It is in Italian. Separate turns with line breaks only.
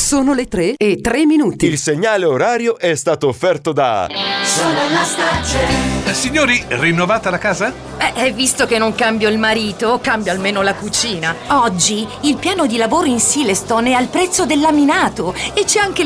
Sono le 3:03.
Il segnale orario è stato offerto da
Solarlastace.
Signori, rinnovata la casa?
Visto che non cambio il marito, cambio almeno la cucina. Oggi il piano di lavoro in Silestone è al prezzo del laminato e c'è anche